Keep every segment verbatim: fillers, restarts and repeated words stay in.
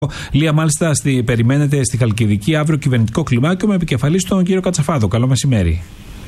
Λία, μάλιστα, στη, περιμένετε στη Χαλκιδική αύριο κυβερνητικό κλιμάκιο με επικεφαλή τον κύριο Κατσαφάδο. Καλό μεσημέρι.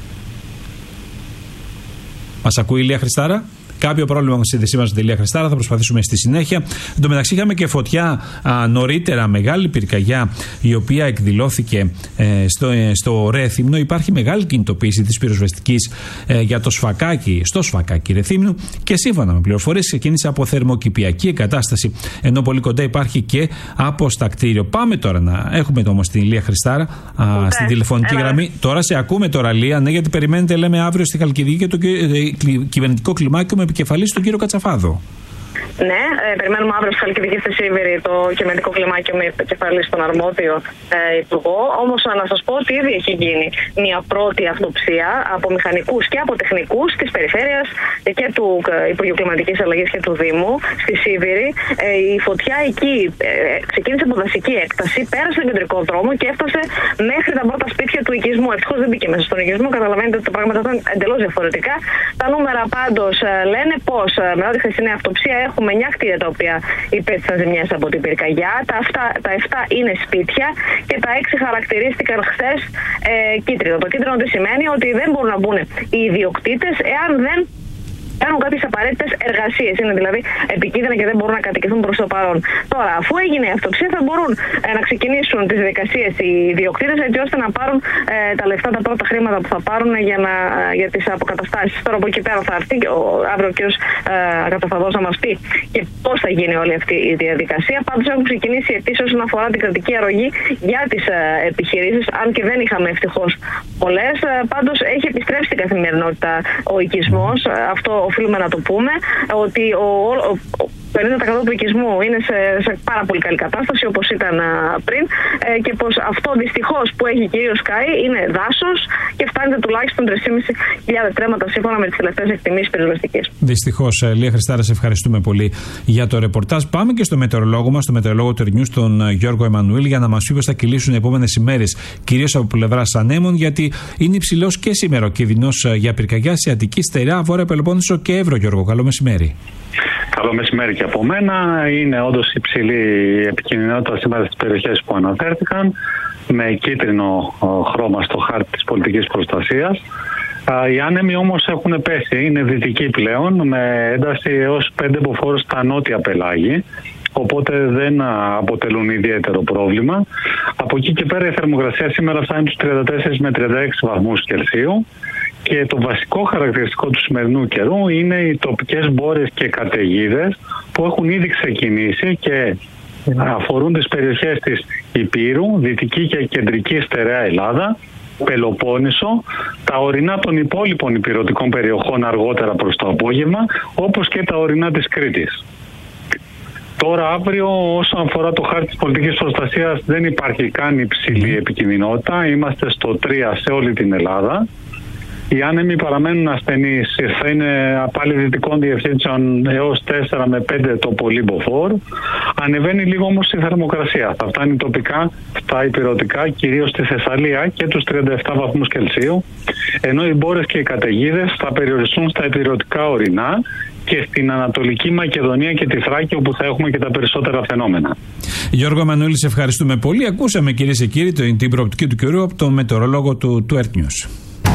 Μας ακούει η Λία Χριστάρα? Κάποιο πρόβλημα με τη σύνδεσή μας με τη Λία Χριστάρα, θα προσπαθήσουμε στη συνέχεια. Εν τω μεταξύ, είχαμε και φωτιά α, νωρίτερα, μεγάλη πυρκαγιά, η οποία εκδηλώθηκε ε, στο, ε, στο Ρέθυμνο. Υπάρχει μεγάλη κινητοποίηση της πυροσβεστικής ε, για το Σφακάκι, στο Σφακάκι Ρεθύμνου και σύμφωνα με πληροφορίες ξεκίνησε από θερμοκηπιακή εγκατάσταση, ενώ πολύ κοντά υπάρχει και αποστακτήριο. Πάμε τώρα να έχουμε όμως την Λία Χριστάρα α, okay. στην τηλεφωνική Έλα. γραμμή. Τώρα σε ακούμε τώρα, Λία, ναι, γιατί περιμένετε, λέμε, αύριο στη Χαλκιδική και το ε, κυβερνητικό κλιμάκιο με επικεφαλής τον κύριο Κατσαφάδο. Ναι, ε, περιμένουμε αύριο στη Χαλκιδική στη Σίβηρη το κυβερνητικό κλιμάκιο με επικεφαλή στον αρμόδιο ε, υπουργό. Όμως να σας πω ότι ήδη έχει γίνει μια πρώτη αυτοψία από μηχανικούς και από τεχνικούς της περιφέρειας και του ε, Υπουργείου Κλιματικής Αλλαγής και του Δήμου στη Σίβηρη. Ε, η φωτιά εκεί ε, ξεκίνησε από δασική έκταση, πέρασε τον κεντρικό δρόμο και έφτασε μέχρι τα πρώτα σπίτια του οικισμού. Ευτυχώς δεν μπήκε μέσα στον οικισμό, καταλαβαίνετε ότι τα πράγματα ήταν εντελώς διαφορετικά. Τα νούμερα πάντως ε, λένε πως ε, μετά τη χθεσινή αυτοψία έχουμε με εννιά κτίρια τα οποία υπέστησαν ζημιές από την πυρκαγιά. Τα, αυτά, τα επτά είναι σπίτια και τα έξι χαρακτηρίστηκαν χθες ε, κίτρινο. Το κίτρινο τι σημαίνει? Ότι δεν μπορούν να μπουν οι ιδιοκτήτες εάν δεν κάνουν κάποιες απαραίτητες εργασίες. Είναι δηλαδή επικίνδυνα και δεν μπορούν να κατοικηθούν προς το παρόν. Τώρα, αφού έγινε η αυτοψία, θα μπορούν ε, να ξεκινήσουν τις διαδικασίες οι ιδιοκτήτες, έτσι ώστε να πάρουν ε, τα λεφτά, τα πρώτα χρήματα που θα πάρουν για, να, για τις αποκαταστάσεις. Τώρα από εκεί πέρα θα έρθει ο, αύριο ο κ. Ε, Κατσαφαδός να μας πει και πώς θα γίνει όλη αυτή η διαδικασία. Πάντως έχουν ξεκινήσει αιτήσεις όσον αφορά την κρατική αρρωγή για τις ε, επιχειρήσεις, αν και δεν είχαμε ευτυχώς πολλές. Ε, πάντως έχει επιστρέψει στην καθημερινότητα ο οικισμός. Ε, αυτό οφείλουμε να το πούμε, ότι ο, ο, ο πενήντα τοις εκατό του οικισμού είναι σε, σε πάρα πολύ καλή κατάσταση όπως ήταν α, πριν ε, και πως αυτό δυστυχώς που έχει κυρίως καεί είναι δάσος και φτάνεται τουλάχιστον τρεις χιλιάδες πεντακόσια τρέματα σύμφωνα με τις τελευταίες εκτιμήσεις πυροσβεστικής. Δυστυχώς, Λία Χριστάρα, σε ευχαριστούμε πολύ για το ρεπορτάζ. Πάμε και στο μετεωρολόγο μας, στο μετεωρολόγο του Ερνιούς, τον Γιώργο Εμμανουήλ, για να μας πει πως θα κυλήσουν οι επόμενες ημέρες, κυρίως από πλευράς ανέμων, γιατί είναι υψηλός και σήμερα ο κίνδυνος για πυρκαγιά σε Αττική, Στερεά, Βόρεια Πελοπόννησο και Εύρο. Γιώργο, καλό μεσημέρι. Καλό μεσημέρι και από μένα. Είναι όντως υψηλή επικινδυνότητα σήμερα στις περιοχές που αναφέρθηκαν, με κίτρινο χρώμα στο χάρτη της πολιτικής προστασίας. Οι άνεμοι όμως έχουν πέσει, είναι δυτικοί πλέον, με ένταση έως πέντε μποφόρ στα νότια πελάγη, οπότε δεν αποτελούν ιδιαίτερο πρόβλημα. Από εκεί και πέρα η θερμοκρασία σήμερα φτάνει τους τριάντα τέσσερα με τριάντα έξι βαθμούς Κελσίου. Και το βασικό χαρακτηριστικό του σημερινού καιρού είναι οι τοπικές μπόρες και καταιγίδες που έχουν ήδη ξεκινήσει και αφορούν τις περιοχές της Ηπείρου, Δυτική και Κεντρική Στερεά Ελλάδα, Πελοπόννησο, τα ορεινά των υπόλοιπων ηπειρωτικών περιοχών αργότερα προς το απόγευμα, όπως και τα ορεινά της Κρήτης. Τώρα αύριο, όσον αφορά το χάρτη της πολιτικής προστασίας, δεν υπάρχει καν υψηλή επικινδυνότητα, είμαστε στο τρία σε όλη την Ελλάδα. Οι άνεμοι παραμένουν ασθενείς, θα είναι πάλι δυτικών διευθύνσεων έως τέσσερα με πέντε το πολύ μποφόρ. Ανεβαίνει λίγο όμως η θερμοκρασία. Θα φτάνει τοπικά στα ηπειρωτικά, κυρίως στη Θεσσαλία, και τους τριάντα επτά βαθμούς Κελσίου, ενώ οι μπόρες και οι καταιγίδες θα περιοριστούν στα ηπειρωτικά ορεινά και στην Ανατολική Μακεδονία και τη Θράκη, όπου θα έχουμε και τα περισσότερα φαινόμενα. Γιώργο Εμμανουήλ, σε ευχαριστούμε πολύ. Ακούσαμε, κυρίες και κύριοι, την προοπτική του καιρού από τον μετεωρολόγο του, του Ερτνιούς.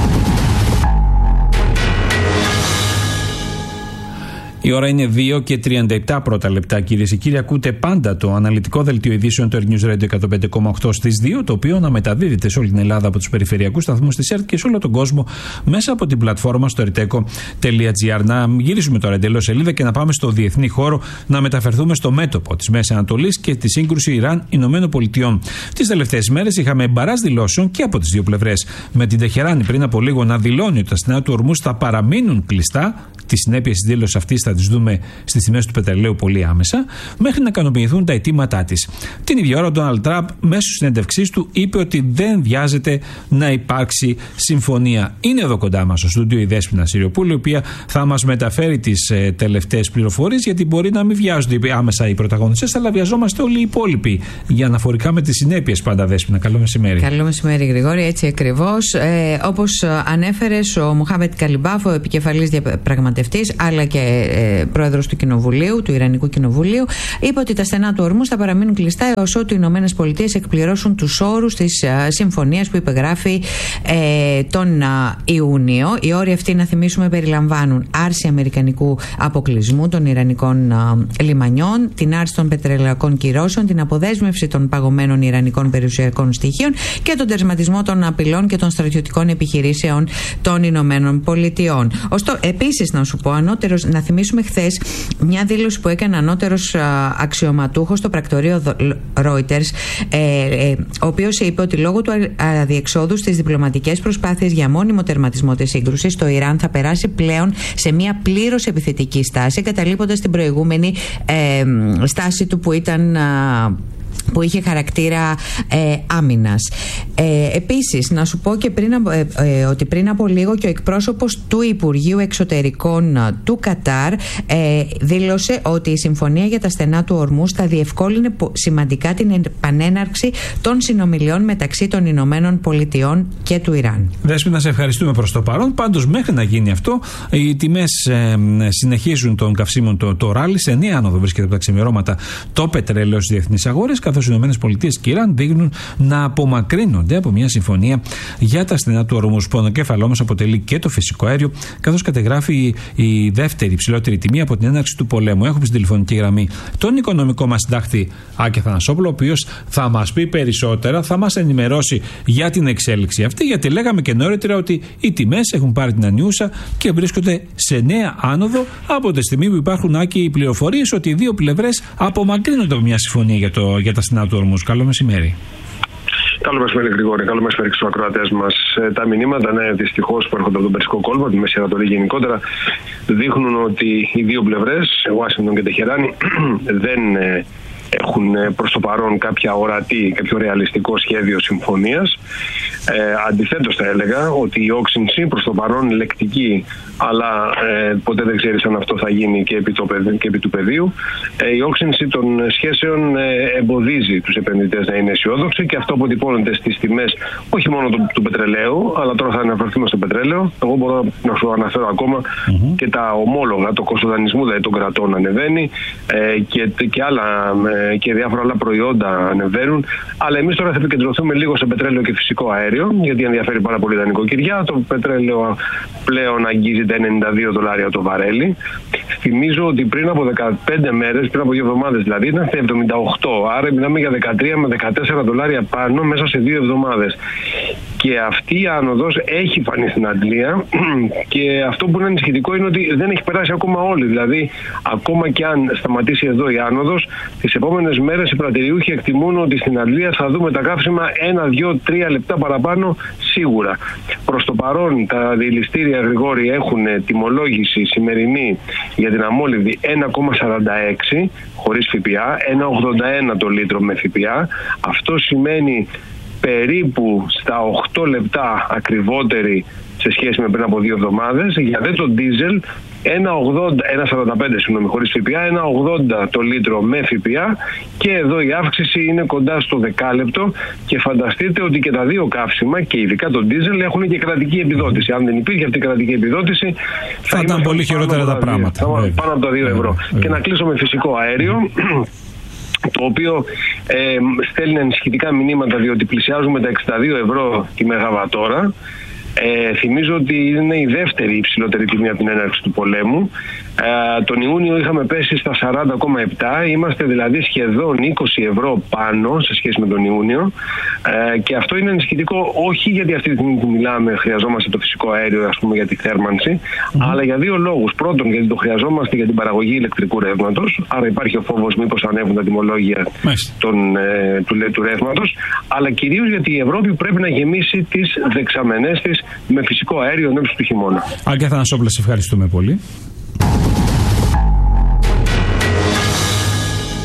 Η ώρα είναι δύο και τριάντα επτά πρώτα λεπτά, κυρίες και κύριοι. Ακούτε πάντα το αναλυτικό δελτίο ειδήσεων του News Radio εκατόν πέντε κόμμα οκτώ στις δύο, το οποίο αναμεταδίδεται σε όλη την Ελλάδα από τους περιφερειακούς σταθμούς της ΕΡΤ και σε όλο τον κόσμο μέσα από την πλατφόρμα στο ερτέκο τελεία τζι άρ. Να γυρίσουμε τώρα εντελώς σελίδα και να πάμε στο διεθνή χώρο, να μεταφερθούμε στο μέτωπο της Μέσης Ανατολής και τη σύγκρουση Ιράν-Ηνωμένων Πολιτειών. Τις τελευταίες μέρες είχαμε μπαράζ δηλώσεων και από τις δύο πλευρές. Με την Τεχεράνη πριν από λίγο να δηλώνει ότι τα στενά του Ορμούζ θα παραμείνουν κλειστά. Τις συνέπειες της δήλωσης αυτής θα τις δούμε στις τιμές του πετρελαίου πολύ άμεσα, μέχρι να ικανοποιηθούν τα αιτήματά της. Την ίδια ώρα, ο Ντόναλντ Τραμπ, μέσω συνέντευξής του, είπε ότι δεν βιάζεται να υπάρξει συμφωνία. Είναι εδώ κοντά μας στο στούντιο η Δέσποινα Συριοπούλου, η οποία θα μας μεταφέρει τις ε, τελευταίες πληροφορίες, γιατί μπορεί να μην βιάζονται άμεσα οι πρωταγωνιστές, αλλά βιαζόμαστε όλοι οι υπόλοιποι. Για αναφορικά με τις συνέπειες, πάντα, Δέσποινα. Καλό μεσημέρι. Καλό μεσημέρι, Γρηγόρη. Έτσι ακριβώς. Ε, όπως ανέφερες, ο Μοχάμετ Καλιμπάφ, ο επικεφαλής διαπραγματευτής, αλλά και ε, πρόεδρος του Κοινοβουλίου, του Ιρανικού Κοινοβουλίου, είπε ότι τα στενά του ορμούς θα παραμείνουν κλειστά έως ότου οι Ηνωμένες Πολιτείες εκπληρώσουν τους όρους της ε, συμφωνίας που υπεγράφει ε, τον ε, Ιούνιο. Οι όροι αυτοί, να θυμίσουμε, περιλαμβάνουν άρση αμερικανικού αποκλεισμού των Ιρανικών ε, λιμανιών, την άρση των πετρελαϊκών κυρώσεων, την αποδέσμευση των παγωμένων Ιρανικών περιουσιακών στοιχείων και τον τερματισμό των απειλών και των στρατιωτικών επιχειρήσεων των Ηνωμένων Πολιτειών. Ωστόσο, επίσης, να σου πω, ανώτερος, να θυμίσουμε χθες μια δήλωση που έκανε ανώτερος αξιωματούχος στο πρακτορείο Reuters, ε, ε, ο οποίος είπε ότι λόγω του αδιεξόδου στις διπλωματικές προσπάθειες για μόνιμο τερματισμό της σύγκρουσης, το Ιράν θα περάσει πλέον σε μια πλήρως επιθετική στάση, εγκαταλείποντας την προηγούμενη ε, στάση του που ήταν που είχε χαρακτήρα ε, άμυνας. Ε, επίσης, να σου πω και πριν, ε, ε, ότι πριν από λίγο και ο εκπρόσωπος του Υπουργείου Εξωτερικών ε, του Κατάρ ε, δήλωσε ότι η συμφωνία για τα στενά του ορμούς θα διευκόλυνε σημαντικά την επανέναρξη των συνομιλιών μεταξύ των Ηνωμένων Πολιτειών και του Ιράν. Δέσποινα, σε ευχαριστούμε προς το παρόν. Πάντως, μέχρι να γίνει αυτό, οι τιμές ε, συνεχίζουν των καυσίμων το, το ράλι. Σε νέα άνοδο βρίσκεται από τα ξημερώματα το πετρέλαιο στις διεθνείς αγορές, καθώς οι Ηνωμένες Πολιτείες και Ιράν δείχνουν να απομακρύνονται από μια συμφωνία για τα στενά του ορμούς, που ανακέφαλό όμως αποτελεί και το φυσικό αέριο, καθώς κατεγράφει η δεύτερη υψηλότερη τιμή από την έναρξη του πολέμου. Έχουμε στην τηλεφωνική γραμμή τον οικονομικό μας συντάκτη Άκη Αθανασόπουλο, ο οποίος θα μας πει περισσότερα, θα μας ενημερώσει για την εξέλιξη αυτή, γιατί λέγαμε και νωρίτερα ότι οι τιμές έχουν πάρει την ανιούσα και βρίσκονται σε νέα άνοδο από τη στιγμή που υπάρχουν, Άκη, οι πληροφορίες ότι οι δύο πλευρές απομακρύνονται από μια συμφωνία για, το, για τα στενά του ορμούς. Καλό μεσημέρι. Καλό μεσημέρι, Γρηγόρη. Καλό μεσημέρι στους ακροατές μας. Ε, τα μηνύματα, ναι, δυστυχώς, που έρχονται από τον Περσικό κόλπο, από τη Μέση Ανατολή γενικότερα, δείχνουν ότι οι δύο πλευρές, Ουάσιγκτον και Τεχεράνη, δεν ε, έχουν προς το παρόν κάποια ορατή, κάποιο ρεαλιστικό σχέδιο συμφωνίας. Ε, αντιθέτως, θα έλεγα ότι η όξυνση προς το παρόν λεκτική, αλλά ε, ποτέ δεν ξέρεις αν αυτό θα γίνει και επί, το, και επί του πεδίου, ε, η όξυνση των σχέσεων ε, εμποδίζει τους επενδυτές να είναι αισιόδοξοι, και αυτό αποτυπώνεται στις τιμές όχι μόνο του, του πετρελαίου, αλλά τώρα θα αναφερθούμε στο πετρέλαιο. Εγώ μπορώ να σου αναφέρω ακόμα mm-hmm. και τα ομόλογα, το κόστος δανεισμού δηλαδή των κρατών ανεβαίνει, ε, και, και, άλλα, ε, και διάφορα άλλα προϊόντα ανεβαίνουν. Αλλά εμείς τώρα θα επικεντρωθούμε λίγο σε πετρέλαιο και φυσικό αέριο, γιατί ενδιαφέρει πάρα πολύ τα νοικοκυριά. Το πετρέλαιο πλέον αγγίζει τα ενενήντα δύο δολάρια το βαρέλι. Θυμίζω ότι πριν από δεκαπέντε μέρες, πριν από δύο εβδομάδες δηλαδή, ήταν στα εβδομήντα οκτώ. Άρα μιλάμε για δεκατρία με δεκατέσσερα δολάρια πάνω μέσα σε δύο εβδομάδες. Και αυτή η άνοδος έχει φανεί στην Αγγλία, και αυτό που είναι ανησυχητικό είναι ότι δεν έχει περάσει ακόμα όλη. Δηλαδή, ακόμα και αν σταματήσει εδώ η άνοδος, τις επόμενες μέρες οι πρατηριούχοι εκτιμούν ότι στην Αγγλία θα δούμε τα καύσιμα ένα, δύο, τρία λεπτά παραπάνω σίγουρα. Προς το παρόν, τα διελιστήρια, Γρηγόρη, έχουν τιμολόγηση σημερινή για την αμόλυβδη ένα κόμμα σαράντα έξι χωρίς ΦΠΑ, ένα κόμμα ογδόντα ένα το λίτρο με ΦΠΑ. Αυτό σημαίνει περίπου στα οκτώ λεπτά ακριβότερη σε σχέση με πριν από δύο εβδομάδες. Για δε το ντίζελ, ένα κόμμα σαράντα πέντε συγγνώμη, χωρίς ΦΠΑ, ένα κόμμα ογδόντα το λίτρο με ΦΠΑ, και εδώ η αύξηση είναι κοντά στο δεκάλεπτο, και φανταστείτε ότι και τα δύο καύσιμα, και ειδικά το ντίζελ, έχουν και κρατική επιδότηση. Αν δεν υπήρχε αυτή η κρατική επιδότηση, θα, θα ήταν πολύ χειρότερα τα πράγματα. Θα, πάνω από τα δύο ευρώ. Βέβαια. Και να κλείσω με φυσικό αέριο, το οποίο ε, στέλνει ανησυχητικά μηνύματα, διότι πλησιάζουμε τα εξήντα δύο ευρώ τη μεγαβατόρα. Ε, θυμίζω ότι είναι η δεύτερη υψηλότερη τιμή από την έναρξη του πολέμου. Ε, τον Ιούνιο είχαμε πέσει στα σαράντα κόμμα επτά, είμαστε δηλαδή σχεδόν είκοσι ευρώ πάνω σε σχέση με τον Ιούνιο, ε, και αυτό είναι ενισχυτικό, όχι γιατί αυτή τη στιγμή που μιλάμε χρειαζόμαστε το φυσικό αέριο, ας πούμε, για τη θέρμανση, mm-hmm. αλλά για δύο λόγους. Πρώτον, γιατί το χρειαζόμαστε για την παραγωγή ηλεκτρικού ρεύματος, άρα υπάρχει ο φόβος μήπως ανέβουν τα τιμολόγια των, ε, του, του ρεύματος, αλλά κυρίως γιατί η Ευρώπη πρέπει να γεμίσει τις δεξαμενές της με φυσικό αέριο εν ώψη του χειμώνα. Άκη Αθανασόπουλε, σε ευχαριστούμε πολύ. Τώρα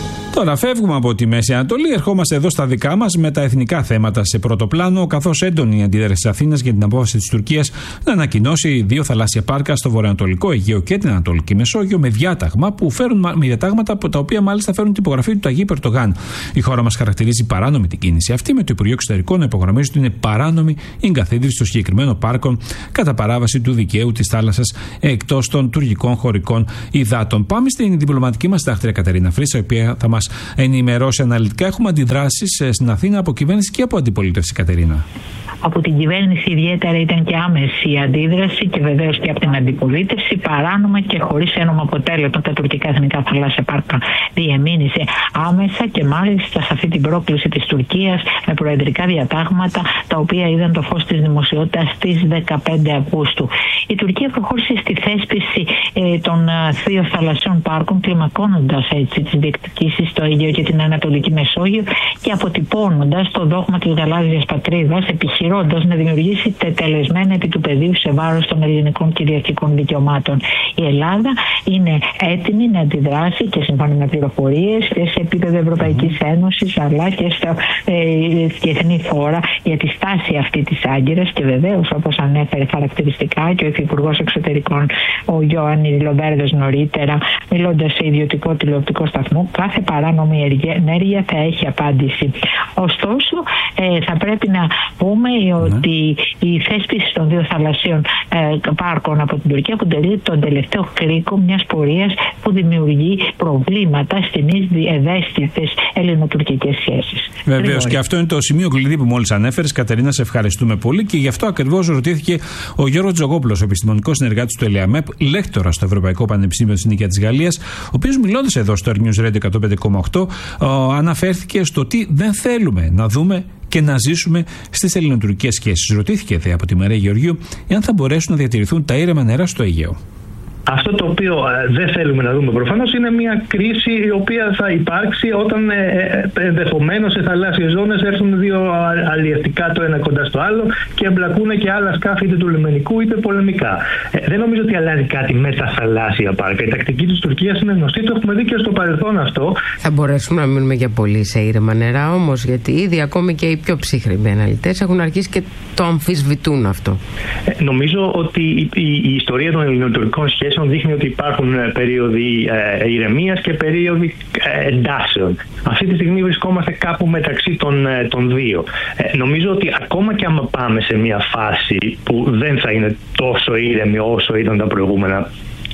Τώρα φεύγουμε από τη Μέση Ανατολή, ερχόμαστε εδώ στα δικά μας με τα εθνικά θέματα σε πρώτο πλάνο, καθώς έντονη η αντίδραση της Αθήνας για την απόφαση της Τουρκίας να ανακοινώσει δύο θαλάσσια πάρκα στο βορειοανατολικό Αιγαίο και την Ανατολική Μεσόγειο με διάταγμα που φέρουν, με διατάγματα τα οποία μάλιστα φέρουν την υπογραφή του Ταγί Ερντογάν. Η χώρα μας χαρακτηρίζει παράνομη την κίνηση αυτή, με το Υπουργείο Εξωτερικών να υπογραμμίζει ότι είναι παράνομη η εγκαθίδρυση των συγκεκριμένων πάρκων κατά παράβαση του δικαίου της θάλασσας εκτός των τουρκικών χωρικών υδάτων. Πάμε στην διπλωματική μας συντάκτρια Κατερίνα Φρύσα, η οποία θα μας ενημερώσει αναλυτικά. Έχουμε αντιδράσεις στην Αθήνα από κυβέρνηση και από αντιπολίτευση, Κατερίνα. Από την κυβέρνηση ιδιαίτερα ήταν και άμεση η αντίδραση και βεβαίως και από την αντιπολίτευση, παράνομα και χωρίς ένομο αποτέλεσμα τα τουρκικά εθνικά θαλάσσια πάρκα διεμήνυσε άμεσα και μάλιστα σε αυτή την πρόκληση της Τουρκίας με προεδρικά διατάγματα τα οποία είδαν το φως της δημοσιότητας στις δεκαπέντε Αυγούστου. Η Τουρκία προχώρησε στη θέσπιση ε, των δύο θαλασσιών πάρκων, κλιμακώνοντας έτσι τις διεκδικήσεις στο Αιγαίο και την Ανατολική Μεσόγειο και αποτυπώνοντας το δόγμα της γαλάζιας πατρίδας, επιχειρώντας να δημιουργήσει τετελεσμένα επί του πεδίου σε βάρος των ελληνικών κυριαρχικών δικαιωμάτων. Η Ελλάδα είναι έτοιμη να αντιδράσει και σύμφωνα με πληροφορίες και σε επίπεδο Ευρωπαϊκής Ένωσης αλλά και στα ε, διεθνή φόρα για τη στάση αυτή της Άγκυρας και βεβαίως, όπως ανέφερε χαρακτηριστικά και ο Υφυπουργός Εξωτερικών ο Γιωάννης Λοβέρδος νωρίτερα, μιλώντας σε ιδιωτικό τηλεοπτικό σταθμό, κάθε παράνομη ενέργεια θα έχει απάντηση. Ωστόσο, ε, θα πρέπει να πούμε ότι η θέσπιση των δύο θαλασσίων ε, πάρκων από την Τουρκία αποτελεί τον τελευταίο κρίκο μιας πορείας που δημιουργεί προβλήματα στις ευαίσθητες ελληνοτουρκικές σχέσεις. Βεβαίως, και αυτό είναι το σημείο κλειδί που μόλις ανέφερες. Κατερίνα, σε ευχαριστούμε πολύ και γι' αυτό ακριβώς ρωτήθηκε ο Γιώργος Τζογόπουλος, ο επιστημονικός συνεργάτης του ΕΛΕΑΜΕΠ, λέκτορα στο Ευρωπαϊκό Πανεπιστήμιο της Νίκαια της Γαλλίας, ο οποίος μιλώντας εδώ στο News Radio εκατόν πέντε κόμμα οκτώ αναφέρθηκε στο τι δεν θέλουμε να δούμε και να ζήσουμε στις ελληνοτουρκικές σχέσεις. Ρωτήθηκε δε από τη Μαρία Γεωργίου εάν θα μπορέσουν να διατηρηθούν τα ήρεμα νερά στο Αιγαίο. Αυτό το οποίο ε, δεν θέλουμε να δούμε προφανώς είναι μια κρίση η οποία θα υπάρξει όταν ε, ε, ενδεχομένως σε θαλάσσιες ζώνες έρθουν δύο αλλιευτικά το ένα κοντά στο άλλο και εμπλακούν και άλλα σκάφη είτε του λιμενικού είτε πολεμικά. Ε, δεν νομίζω ότι αλλάζει κάτι με τα θαλάσσια πάρκα. Η τακτική της Τουρκίας είναι γνωστή, το έχουμε δει και στο παρελθόν αυτό. Θα μπορέσουμε να μείνουμε για πολύ σε ήρεμα νερά όμως, γιατί ήδη ακόμη και οι πιο ψύχρεμοι αναλυτές έχουν αρχίσει και το αμφισβητούν αυτό. Ε, νομίζω ότι η, η, η ιστορία των ελληνοτουρκικών σχέσεων δείχνει ότι υπάρχουν περίοδοι ε, ηρεμίας και περίοδοι ε, εντάσεων. Αυτή τη στιγμή βρισκόμαστε κάπου μεταξύ των, ε, των δύο. Ε, νομίζω ότι ακόμα και άμα πάμε σε μια φάση που δεν θα είναι τόσο ήρεμη όσο ήταν τα προηγούμενα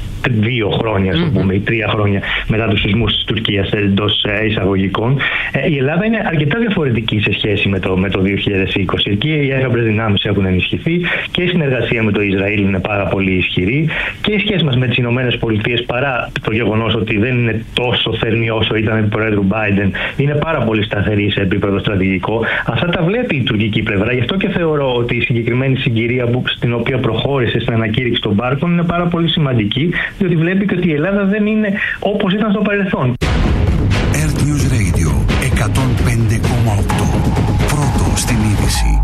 δύο χρόνια, mm-hmm. πούμε, ή τρία χρόνια μετά τους σεισμούς της Τουρκίας εντός εισαγωγικών, η Ελλάδα είναι αρκετά διαφορετική σε σχέση με το, με το δύο χιλιάδες είκοσι. Εκεί οι έγραμπρες δυνάμεις έχουν ενισχυθεί και η συνεργασία με το Ισραήλ είναι πάρα πολύ ισχυρή και η σχέση μας με τις Ηνωμένες Πολιτείες, παρά το γεγονός ότι δεν είναι τόσο θερμή όσο ήταν επί Προέδρου Biden, είναι πάρα πολύ σταθερή σε επίπεδο στρατηγικό. Αυτά τα βλέπει η τουρκική πλευρά. Γι' αυτό και θεωρώ ότι η συγκεκριμένη συγκυρία που, στην οποία προχώρησε στην ανακήρυξη των πάρκων είναι πάρα πολύ σημαντική, διότι βλέπει και ότι η Ελλάδα δεν είναι όπως ήταν στο παρελθόν. Earth News Radio εκατόν πέντε κόμμα οκτώ. Πρώτο στην είδηση.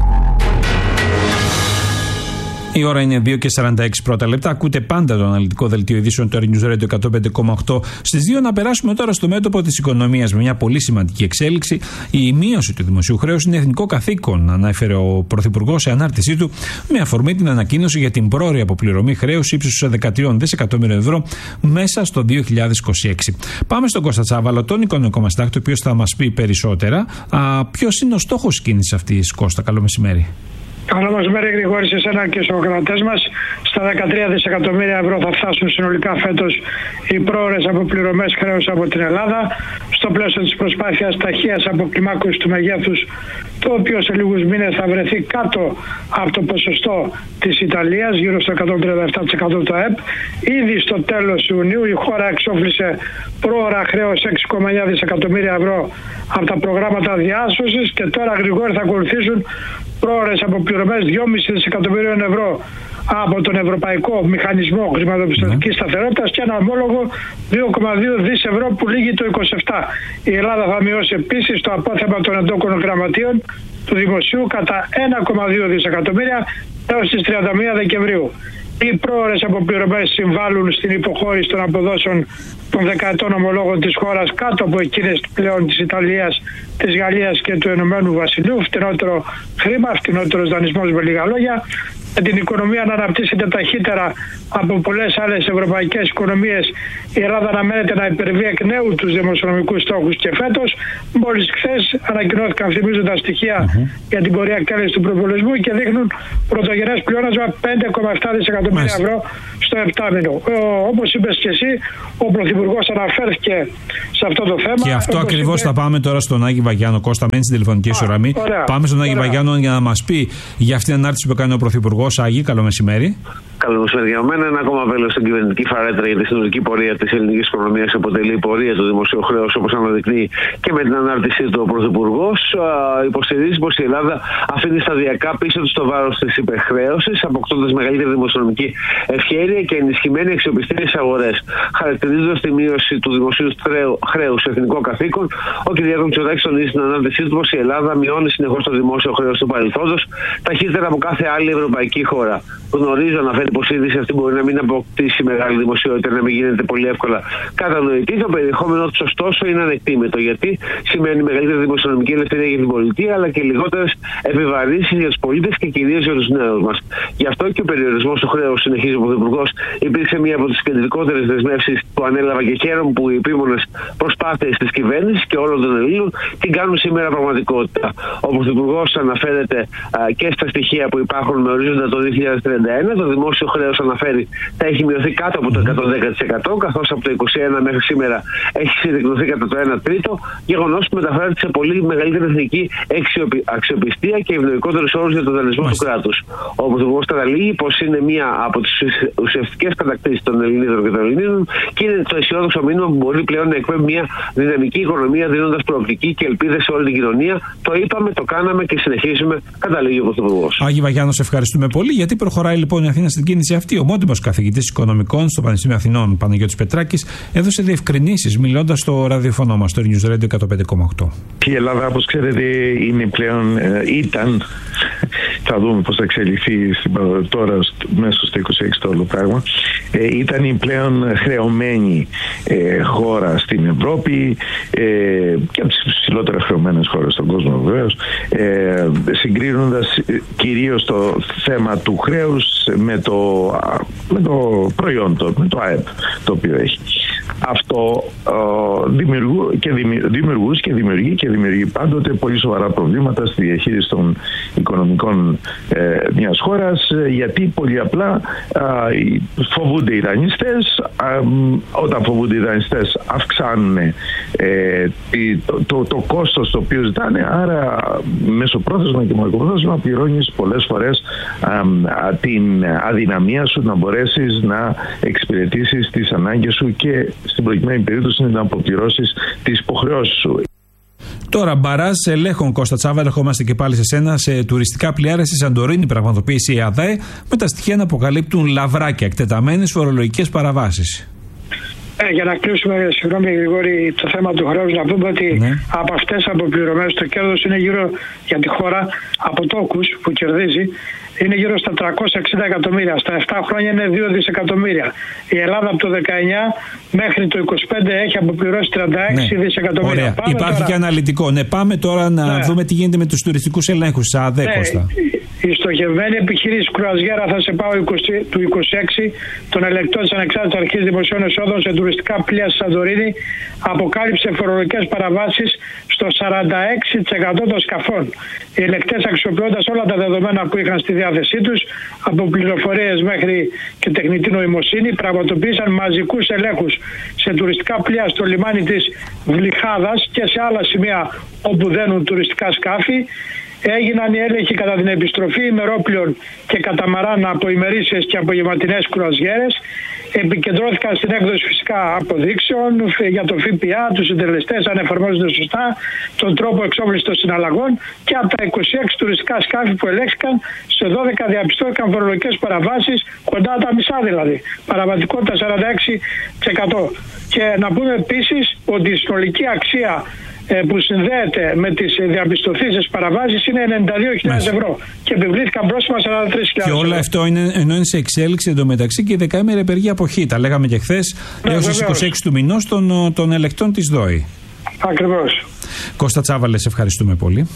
Η ώρα είναι δύο και σαράντα έξι πρώτα λεπτά. Ακούτε πάντα το αναλυτικό δελτίο ειδήσεων του Earth News Radio εκατόν πέντε κόμμα οκτώ. Στις δύο να περάσουμε τώρα στο μέτωπο της οικονομίας με μια πολύ σημαντική εξέλιξη. Η μείωση του δημοσίου χρέους είναι εθνικό καθήκον, ανέφερε ο Πρωθυπουργός σε ανάρτησή του με αφορμή την ανακοίνωση για την πρόωρη αποπληρωμή χρέους ύψους δεκατρία δισεκατομμύρια ευρώ μέσα στο δύο χιλιάδες είκοσι έξι. Πάμε στον Κώστα Τσάβαλο, τον οικονομικό μας συντάκτη, ο οποίος θα μας πει περισσότερα. Ποιος είναι ο στόχος κίνησης αυτής, Κώστα? Καλό μεσημέρι. Καλό μεσημέρι, Γρηγόρη, σε εσένα και στους ακροατές μας. Στα δεκατρία δισεκατομμύρια ευρώ θα φτάσουν συνολικά φέτος οι πρόωρες αποπληρωμές χρέους από την Ελλάδα, στο πλαίσιο της προσπάθειας ταχείας αποκλιμάκωσης του μεγέθους, το οποίο σε λίγους μήνες θα βρεθεί κάτω από το ποσοστό της Ιταλίας, γύρω στο εκατόν τριάντα επτά τοις εκατό του ΑΕΠ. Ήδη στο τέλος Ιουνίου η χώρα εξόφλησε πρόωρα χρέος έξι κόμμα εννιά δισεκατομμύρια ευρώ από τα προγράμματα διάσωσης και τώρα, Γρηγόρη, θα ακολουθήσουν πρόωρες αποπληρωμές δυόμισι δισεκατομμυρίων ευρώ από τον Ευρωπαϊκό Μηχανισμό Χρηματοπιστωτικής mm. Σταθερότητας και ένα ομόλογο δύο κόμμα δύο δισεκατομμύρια ευρώ που λήγει το είκοσι επτά. Η Ελλάδα θα μειώσει επίσης το απόθεμα των εντόκων γραμματείων του Δημοσίου κατά ένα κόμμα δύο δισεκατομμύρια έως τις τριάντα μία Δεκεμβρίου. Οι πρόορες αποπληρωμές συμβάλλουν στην υποχώρηση των αποδόσεων των δεκαετών ομολόγων της χώρας κάτω από εκείνες πλέον της Ιταλίας, της Γαλλίας και του Ηνωμένου Βασιλείου. Φτηνότερο χρήμα, φτηνότερος δανεισμός με λίγα λόγια. Με την οικονομία να αναπτύσσεται ταχύτερα από πολλές άλλες ευρωπαϊκές οικονομίες, η Ελλάδα αναμένεται να υπερβεί εκ νέου τους δημοσιονομικούς στόχους και φέτος. Μόλις χθες ανακοινώθηκαν, θυμίζω, τα στοιχεία mm-hmm. για την πορεία εκτέλεσης του προπολογισμού και δείχνουν πρωτογενές πλεόνασμα πέντε κόμμα επτά δισεκατομμύρια mm-hmm. ευρώ στο επτάμηνο. Όπως είπες και εσύ, ο Πρωθυπουργός αναφέρθηκε σε αυτό το θέμα. Και αυτό ακριβώς είπε... θα πάμε τώρα στον Άκη Βαγιάννο. Κώστα, μένει στην τηλεφωνική σου γραμμή. Πάμε στον Άκη Βαγιάνο για να μας πει για αυτή την ανάρτηση που έκανε ο Πρωθυπουργός. Άγη, καλό μεσημέρι. Καλό μεσημέρι για μένα. Ένα ακόμα βέλος στην κυβερνητική φαρέτρα για τη συνολική πορεία της ελληνικής οικονομίας αποτελεί η πορεία του δημοσίου χρέους, όπως αναδεικνύει και με την ανάρτησή του ο Πρωθυπουργός. Υποστηρίζει πως η Ελλάδα αφήνει σταδιακά πίσω του το βάρος της υπερχρέωσης, αποκτώντας μεγαλύτερη δημοσιονομική ευχέρεια και ενισχυμένη αξιοπιστία στις αγορές. Χαρακτηρίζοντας τη μείωση του δημοσίου χρέους σε εθνικό καθήκον, ο κ. Μητσοτάκης τονίζει στην ανάρτησή του πως η Ελλάδα μειώνει συνεχώς το δημόσιο χρέος του παρελθόντος ταχύτερα από κάθε άλλη ευρωπαϊκή χώρα. Γνωρίζω, αναφέρει, πως η είδηση αυτή μπορεί να μην αποκτήσει μεγάλη δημοσιότητα, να μην γίνεται πολύ εύκολα κατανοητή. Το περιεχόμενο του, ωστόσο, είναι ανεκτήμητο, γιατί σημαίνει μεγαλύτερη δημοσιονομική ελευθερία για την πολιτεία, αλλά και λιγότερες επιβαρύνσεις για τους πολίτες και κυρίως για τους νέους μας. Γι' αυτό και ο περιορισμός του χρέους, συνεχίζει ο Πρωθυπουργός, υπήρξε μία από τις κεντρικότερες δεσμεύσεις που ανέλαβα και χαίρομαι που οι επίμονες προσπάθειες της κυβέρνησης και όλων των Ελλήνων την κάνουν σήμερα πραγματικότητα. Ο Πρωθυπουργός αναφέρεται α, και στα στοιχεία που υπάρχουν με ορίζοντα το δύο χιλιάδες τριάντα ένα. Το δημόσιο χρέος, αναφέρει, θα έχει μειωθεί κάτω από το εκατόν δέκα τοις εκατό, καθώς από το είκοσι ένα μέχρι σήμερα έχει συρρυκνωθεί κατά το ένα τρίτο, γεγονός που μεταφέρεται σε πολύ μεγαλύτερη εθνική αξιοπιστία και ευνοϊκότερους όρους για τον δανεισμό του κράτους. Ο Πρωθυπουργός καταλήγει πως είναι μία από τις ουσιαστικές κατακτήσεις των Ελληνίδων και των Ελληνίδων και είναι το αισιόδοξο μήνυμα που μπορεί πλέον να εκπέμπει μια δυναμική οικονομία, δίνοντας προοπτική και ελπίδες σε όλη την κοινωνία. Το είπαμε, το κάναμε και συνεχίζουμε, καταλήγει ο Πρωθυπουργός. Άγη Βαγιάνο, σε ευχαριστούμε πολύ. Γιατί προχωράει λοιπόν η Αθήνα στην κίνηση αυτή? Ο μόνιμος καθηγητής οικονομικών στο Πανεπιστήμιο Αθηνών, Παναγιώτης Πετράκης, έδωσε διευκρινήσεις μιλώντας στο ραδιοφωνό μας, στο News Radio εκατόν πέντε κόμμα οκτώ. Η Ελλάδα, όπως ξέρετε, είναι πλέον, ε, ήταν, θα δούμε πώς θα εξελιχθεί τώρα μέσα στο είκοσι έξι το όλο πράγμα, ε, ήταν η πλέον χρεωμένη ε, χώρα στην Ευρώπη ε, και από τις ψηλότερα χρεωμένες χώρες στον κόσμο βεβαίως, ε, συγκρίνοντας κυρίως το θέμα του χρέους με το, με το προϊόν, το, με το ΑΕΠ το οποίο έχει. Αυτό ε, δημιουργού και δημιουργούς και δημιουργεί και δημιουργεί πάντοτε πολύ σοβαρά προβλήματα στη διαχείριση των οικονομικών ε, μιας χώρας, γιατί πολύ απλά ε, φοβούνται οι δανειστές. Ε, όταν φοβούνται οι δανειστές αυξάνουν ε, το, το, το κόστος το οποίο ζητάνε, άρα μεσοπρόθεσμα και μακροπρόθεσμα πληρώνεις πολλές φορές ε, την αδυναμία σου να μπορέσεις να εξυπηρετήσεις τις ανάγκες σου και στην προκειμένη περίπτωση να αποπληρώσεις τις υποχρεώσεις σου. Τώρα, μπαράζ ελέγχων, Κώστα Τσάβα, ερχόμαστε και πάλι σε σένα. Σε τουριστικά πλοιάρια στη Σαντορίνη πραγματοποίησε η ΑΔΑΕ, με τα στοιχεία να αποκαλύπτουν λαβράκια, εκτεταμένες φορολογικές παραβάσεις. Ε, για να κλείσουμε, συγγνώμη Γρηγόρη, το θέμα του χρέους, να πούμε ότι ναι. από αυτές τις αποπληρωμές το κέρδος είναι γύρω για τη χώρα από τόκους που κερδίζει. Είναι γύρω στα τριακόσια εξήντα εκατομμύρια. Στα επτά χρόνια είναι δύο δισεκατομμύρια. Η Ελλάδα από το δεκαεννιά μέχρι το είκοσι πέντε έχει αποπληρώσει τριάντα έξι ναι. δισεκατομμύρια. Ωραία. Υπάρχει τώρα και αναλυτικό. Ναι, πάμε τώρα να ναι. δούμε τι γίνεται με τους τουριστικούς ελέγχους της ΑΔΕ, ναι. Κώστα. Η στοχευμένη επιχείρηση Κρουαζιέρα θα σε πάω του είκοσι έξι των ελεκτών της Ανεξάρτητης Αρχής Δημοσίων Εσόδων σε τουριστικά πλοία στη Σαντορίνη αποκάλυψε φορολογικές παραβάσεις στο σαράντα έξι τοις εκατό των σκαφών. Οι ελεκτές, αξιοποιώντας όλα τα δεδομένα που είχαν στη διάθεσή τους, από πληροφορίες μέχρι και τεχνητή νοημοσύνη, πραγματοποίησαν μαζικούς ελέγχους σε τουριστικά πλοία στο λιμάνι της Βλυχάδας και σε άλλα σημεία όπου δένουν τουριστικά σκάφη. Έγιναν οι έλεγχοι κατά την επιστροφή ημερόπλοιων και καταμαράν από ημερήσιες και απογευματινές κρουαζιέρες. Επικεντρώθηκαν στην έκδοση φυσικά αποδείξεων για το ΦΠΑ, τους συντελεστές αν εφαρμόζονται σωστά, τον τρόπο εξόφλησης των συναλλαγών, και από τα είκοσι έξι τουριστικά σκάφη που ελέγχθηκαν, σε δώδεκα διαπιστώθηκαν φορολογικές παραβάσεις, κοντά τα μισά δηλαδή. Παραβατικότητα σαράντα έξι τοις εκατό. Και να πούμε επίσης ότι η συνολική αξία που συνδέεται με τις διαπιστωθήσεις παραβάσεις είναι ενενήντα δύο χιλιάδες ευρώ και επιβλήθηκαν πρόστιμα σαράντα τρεις χιλιάδες ευρώ. Και όλα αυτό είναι, ενώ είναι σε εξέλιξη εντωμεταξύ και η δεκαήμερη απεργία αποχή. Τα λέγαμε και χθες, ναι, έως τις είκοσι έξι του μηνός των, των ελεκτών της ΔΟΗ. Ακριβώς. Κώστα Τσάβαλε, σε ευχαριστούμε πολύ.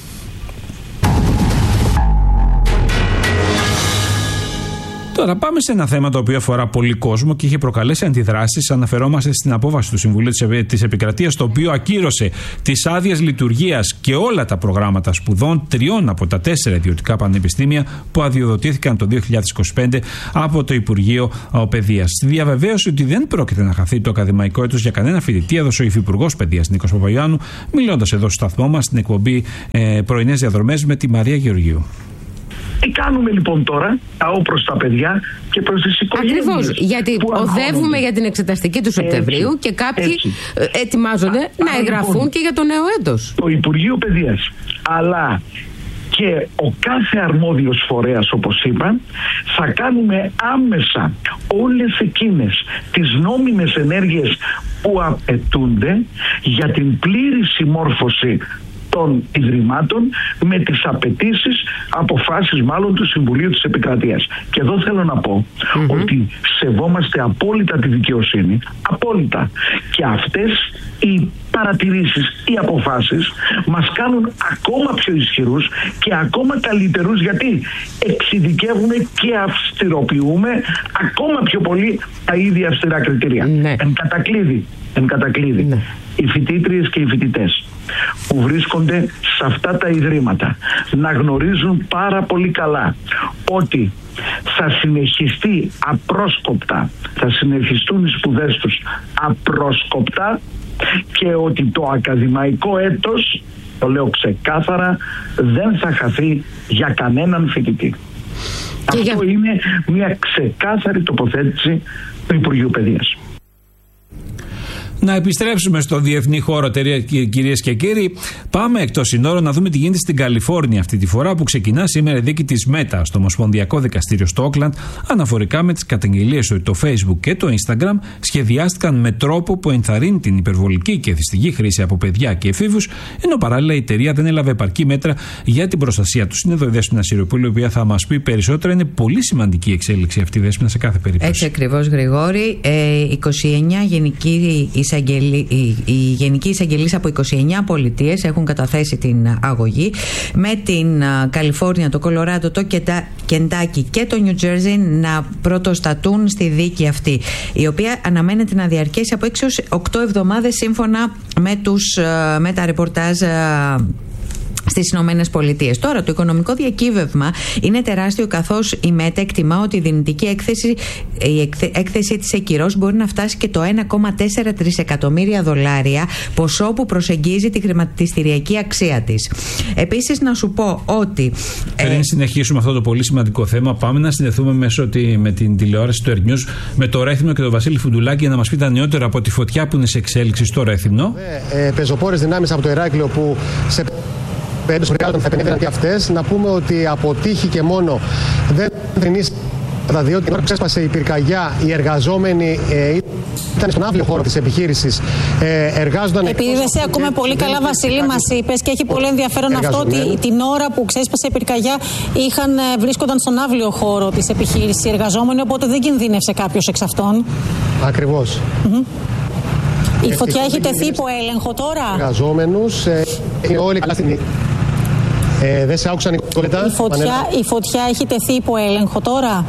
Τώρα πάμε σε ένα θέμα το οποίο αφορά πολύ κόσμο και είχε προκαλέσει αντιδράσεις. Αναφερόμαστε στην απόφαση του Συμβουλίου της Επικρατείας, το οποίο ακύρωσε τις άδειες λειτουργίας και όλα τα προγράμματα σπουδών τριών από τα τέσσερα ιδιωτικά πανεπιστήμια που αδειοδοτήθηκαν το δύο χιλιάδες είκοσι πέντε από το Υπουργείο Παιδείας. Στη διαβεβαίωση ότι δεν πρόκειται να χαθεί το ακαδημαϊκό έτος για κανένα φοιτητή, έδωσε ο Υφυπουργός Παιδείας Νίκος Παπαγιάννου, μιλώντας εδώ στο σταθμό μας στην εκπομπή ε, Πρωινές Διαδρομές με τη Μαρία Γεωργίου. Τι κάνουμε λοιπόν τώρα προς τα παιδιά και προς τις οικογένειες? Ακριβώς, γιατί οδεύουμε για την εξεταστική του Σεπτεμβρίου και κάποιοι έτσι. ετοιμάζονται Α, να εγγραφούν λοιπόν, και για το νέο έτος. Το Υπουργείο Παιδείας αλλά και ο κάθε αρμόδιος φορέας, όπως είπαν, θα κάνουμε άμεσα όλες εκείνες τις νόμιμες ενέργειες που απαιτούνται για την πλήρη συμμόρφωση των Ιδρυμάτων με τις απαιτήσεις, αποφάσεις μάλλον του Συμβουλίου της Επικρατείας. Και εδώ θέλω να πω mm-hmm. ότι σεβόμαστε απόλυτα τη δικαιοσύνη, απόλυτα. Και αυτές οι παρατηρήσεις, οι αποφάσεις μας κάνουν ακόμα πιο ισχυρούς και ακόμα καλύτερους, γιατί εξειδικεύουμε και αυστηροποιούμε ακόμα πιο πολύ τα ίδια αυστηρά κριτήρια. Ναι. Εν κατακλείδη, εν κατακλείδη ναι. οι φοιτήτριες και οι φοιτητές που βρίσκονται σε αυτά τα ιδρύματα να γνωρίζουν πάρα πολύ καλά ότι θα συνεχιστεί απρόσκοπτα, θα συνεχιστούν οι σπουδές τους απρόσκοπτα και ότι το ακαδημαϊκό έτος, το λέω ξεκάθαρα, δεν θα χαθεί για κανέναν φοιτητή. Και αυτό για... είναι μια ξεκάθαρη τοποθέτηση του Υπουργείου Παιδείας. Να επιστρέψουμε στο διεθνή χώρο, κυρίες και κύριοι. Πάμε εκτός συνόρων να δούμε τι γίνεται στην Καλιφόρνια αυτή τη φορά, που ξεκινά σήμερα η δίκη της Μέτα στο Ομοσπονδιακό Δικαστήριο στο Όκλαντ, αναφορικά με τις καταγγελίες ότι το Facebook και το Instagram σχεδιάστηκαν με τρόπο που ενθαρρύνει την υπερβολική και εθιστική χρήση από παιδιά και εφήβους, ενώ παράλληλα η εταιρεία δεν έλαβε επαρκή μέτρα για την προστασία τους. Είναι εδώ η Δέσποινα Σιροπούλου, η οποία θα μας πει περισσότερα. Είναι πολύ σημαντική εξέλιξη αυτή, Δέσποινα, σε κάθε περίπτωση. Έτσι ακριβώς, Γρηγόρη. Ε, είκοσι εννέα γενικοί εισαγγελί, οι, οι γενικοί εισαγγελείς από είκοσι εννέα πολιτείες έχουν καταθέσει την αγωγή, με την Καλιφόρνια, το Κολοράντο, το Κεντάκι και το Νιου Τζέρζι να πρωτοστατούν στη δίκη αυτή, η οποία αναμένεται να διαρκέσει από έξι έως οκτώ εβδομάδες σύμφωνα με, τους, με τα ρεπορτάζ στις Ηνωμένες Πολιτείες. Τώρα, το οικονομικό διακύβευμα είναι τεράστιο, καθώς η ΜΕΤΑ εκτιμά ότι η δυνητική έκθεση, η έκθεση της εκκυρώσεως μπορεί να φτάσει και το ένα κόμμα τέσσερα τρισεκατομμύρια δολάρια, ποσό που προσεγγίζει τη χρηματιστηριακή αξία της. Επίσης, να σου πω ότι. Πριν ε... συνεχίσουμε αυτό το πολύ σημαντικό θέμα, πάμε να συνδεθούμε μέσω τη, με την τηλεόραση του Air News με το Ρέθυμνο και τον Βασίλη Φουντουλάκη για να μας πει τα νεότερα από τη φωτιά που είναι σε εξέλιξη στο Ρέθυμνο. Ε, ε, πεζοπόρες δυνάμεις από το Ηράκλειο που σε θα επενδύουν και αυτές. Να πούμε ότι από τύχη και μόνο δεν τρινήσει τα δύο. Την ώρα που ξέσπασε η πυρκαγιά, οι εργαζόμενοι ε, ήταν στον αύριο χώρο της επιχείρησης. Ε, εργάζονταν. Επειδή δεν σε ακούμε πολύ καλά, Βασίλη, μας είπες, και έχει πολύ ενδιαφέρον αυτό, ότι την ώρα που ξέσπασε η πυρκαγιά είχαν, βρίσκονταν στον αύριο χώρο της επιχείρησης οι εργαζόμενοι, οπότε δεν κινδύνευσε κάποιος εξ αυτών. Ακριβώς. Mm-hmm. Η φωτιά έχει τεθεί υπό έλεγχο τώρα. Εργαζόμενους, ε, είναι όλοι καλά στην. Ε, δεν σε άκουσαν, Νικόλετα. Η φωτιά, η φωτιά έχει τεθεί υπό έλεγχο τώρα.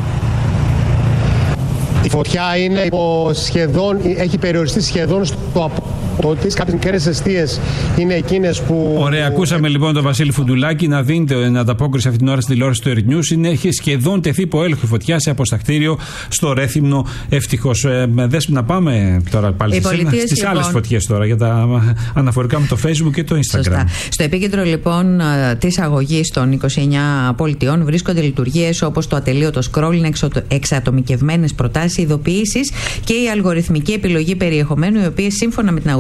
Η φωτιά είναι υπό σχεδόν, έχει περιοριστεί σχεδόν στο απότο της. Κάποιες μικρές εστίες είναι εκείνες που. Ωραία, ακούσαμε λοιπόν τον Βασίλη Φουντουλάκη να δίνει την ανταπόκριση αυτή την ώρα στην τηλεόραση του Air News. Είναι, έχει σχεδόν τεθεί υπό έλεγχο η φωτιά σε αποστακτήριο στο Ρέθυμνο. Ευτυχώς. Ε, Δέσποινα, να πάμε τώρα πάλι στις λοιπόν... άλλες φωτιές τώρα, για τα αναφορικά με το Facebook και το Instagram. Σωστά. Στο επίκεντρο λοιπόν της αγωγής των είκοσι εννέα πολιτιών βρίσκονται λειτουργίες όπως το ατελείωτο scrolling, εξατομικευμένες προτάσεις, ειδοποιήσεις και η αλγοριθμική επιλογή περιεχομένου, οι οποίες σύμφωνα με την αγωγή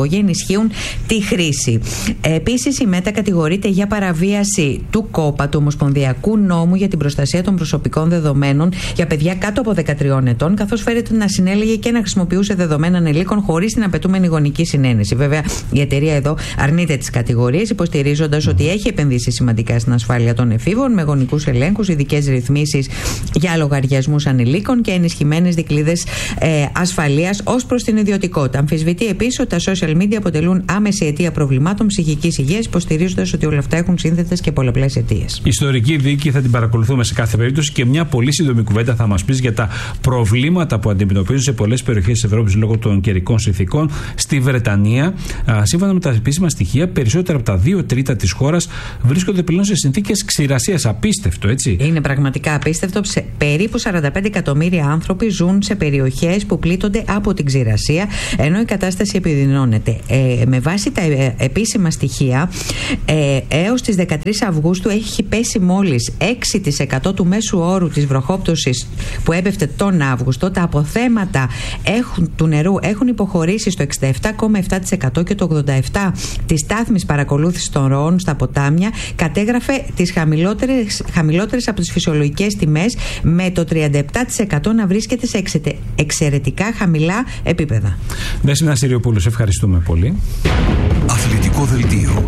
εφαρμογή ενισχύουν τη χρήση. Επίσης, η ΜΕΤΑ κατηγορείται για παραβίαση του ΚΟΠΑ, του Ομοσπονδιακού Νόμου για την Προστασία των Προσωπικών Δεδομένων για παιδιά κάτω από δεκατριών ετών, καθώς φέρεται να συνέλεγε και να χρησιμοποιούσε δεδομένα ανηλίκων χωρίς την απαιτούμενη γονική συνένεση. Βέβαια, η εταιρεία εδώ αρνείται τις κατηγορίες, υποστηρίζοντας ότι έχει επενδύσει σημαντικά στην ασφάλεια των εφήβων με γονικούς ελέγχους, ειδικές ρυθμίσεις για λογαριασμούς ανηλίκων και ενισχυμένες δικλείδες ε, ασφαλείας ως προς την ιδιωτικότητα. Αμφισβητεί επίσης ότι τα social media αποτελούν άμεση αιτία προβλημάτων ψυχικής υγείας, υποστηρίζοντας ότι όλα αυτά έχουν σύνθετες και πολλαπλές αιτίες. Ιστορική δίκη θα την παρακολουθούμε σε κάθε περίπτωση και μια πολύ σύντομη κουβέντα θα μας πεις για τα προβλήματα που αντιμετωπίζουν σε πολλές περιοχές της Ευρώπης λόγω των καιρικών συνθηκών. Στη Βρετανία, α, σύμφωνα με τα επίσημα στοιχεία, περισσότερα από τα δύο τρίτα της χώρας βρίσκονται πλέον σε συνθήκες ξηρασίας. Απίστευτο, έτσι. Είναι πραγματικά απίστευτο. Σε περίπου σαράντα πέντε εκατομμύρια άνθρωποι ζουν σε περιοχές που πλήττονται από την ξηρασία, ενώ η κατάσταση επιδεινώνεται. Ε, με βάση τα ε, επίσημα στοιχεία, ε, έως τις δεκατρείς Αυγούστου έχει πέσει μόλις έξι τοις εκατό του μέσου όρου της βροχόπτωσης που έπεφτε τον Αύγουστο. Τα αποθέματα έχουν, του νερού έχουν υποχωρήσει στο εξήντα επτά κόμμα επτά τοις εκατό και το ογδόντα επτά τοις εκατό της στάθμης παρακολούθησης των ροών στα ποτάμια κατέγραφε τις χαμηλότερες, χαμηλότερες από τις φυσιολογικές τιμές, με το τριάντα επτά τοις εκατό να βρίσκεται σε εξε, εξαιρετικά χαμηλά επίπεδα. Δέσποινα Συριοπούλου, ευχαριστούμε πολύ. Αθλητικό δελτίο.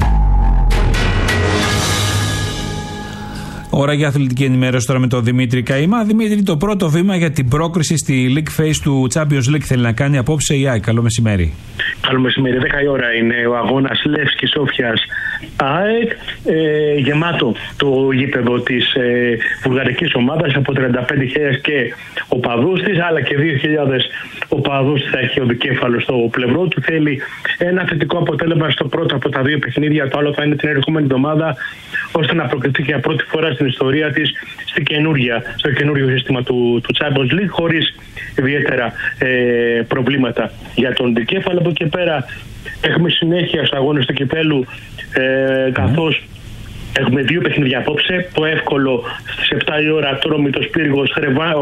Ώρα για αθλητική ενημέρωση τώρα με τον Δημήτρη Καημά. Δημήτρη, το πρώτο βήμα για την πρόκριση στη League Phase του Champions League θέλει να κάνει απόψε η ΑΕΚ. Καλό μεσημέρι. Καλό μεσημέρι. δέκα η ώρα είναι ο αγώνας Λεύσκη Σόφιας ΑΕΚ. Ε, γεμάτο το γήπεδο της ε, βουλγαρικής ομάδας από τριάντα πέντε χιλιάδες και οπαδούς της, αλλά και δύο χιλιάδες οπαδούς θα έχει ο δικέφαλος στο πλευρό του. Θέλει ένα θετικό αποτέλεσμα στο πρώτο από τα δύο παιχνίδια. Το άλλο θα είναι την ερχόμενη εβδομάδα, ώστε να προκριθεί για πρώτη φορά στην ιστορία της στη καινούργια, στο καινούργιο σύστημα του, του Champions League, χωρίς ιδιαίτερα ε, προβλήματα για τον δικέφαλο. Από εκεί πέρα έχουμε συνέχεια στους αγώνες του κυπέλου, ε, καθώς έχουμε δύο παιχνίδια απόψε. Το εύκολο στις επτά η ώρα, Ατρόμητος Πύργος,